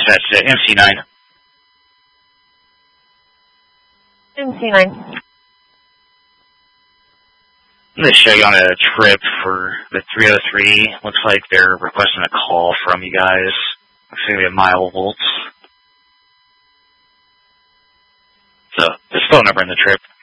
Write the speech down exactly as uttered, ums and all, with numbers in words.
that's uh, M C nine. M C nine. I'm going to show you on a trip for the three oh three. Looks like they're requesting a call from you guys. It's going to be a mile volts. So, this phone number in the trip.